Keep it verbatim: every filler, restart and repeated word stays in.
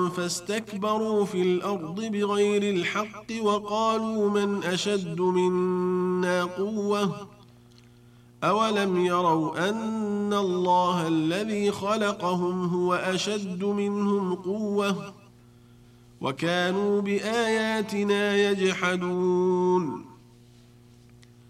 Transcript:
فاستكبروا في الأرض بغير الحق وقالوا من أشد منا قوة أولم يروا أن الله الذي خلقهم هو أشد منهم قوة وكانوا بآياتنا يجحدون